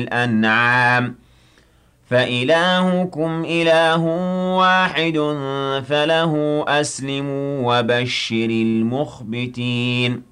الأنعام فإلهكم إله واحد فله أسلموا وبشر المخبتين